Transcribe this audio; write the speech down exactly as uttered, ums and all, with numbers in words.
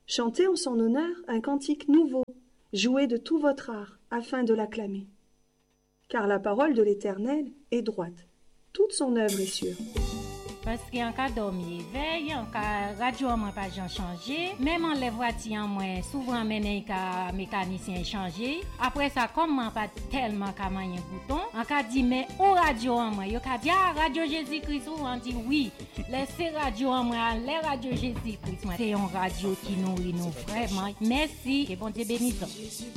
Chantez en son honneur un cantique nouveau, jouez de tout votre art afin de l'acclamer. Car la parole de l'Éternel est droite, toute son œuvre est sûre. Parce qu'en cas dormi veille, en cas radio moi pas changé, même en les voitures moi souvent mené ka mécanicien changer. Après ça comme moi pas tellement ka mayen bouton, en cas dit mais au radio moi, yo ka dit ah, radio Jésus-Christ on dit oui. Laissez radio moi, les radio Jésus-Christ, c'est une radio qui nourrit nous vraiment. Merci et bon Dieu bénisse.